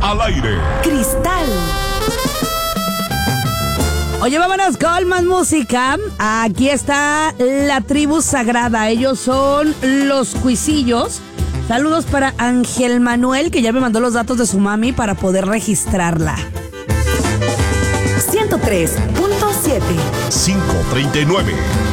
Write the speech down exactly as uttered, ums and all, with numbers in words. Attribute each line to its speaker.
Speaker 1: al aire.
Speaker 2: Cristal.
Speaker 3: Oye, vámonos con más música. Aquí está la tribu sagrada. Ellos son los Cuisillos. Saludos para Ángel Manuel, que ya me mandó los datos de su mami para poder registrarla.
Speaker 2: ciento tres punto siete.
Speaker 1: quinientos treinta y nueve.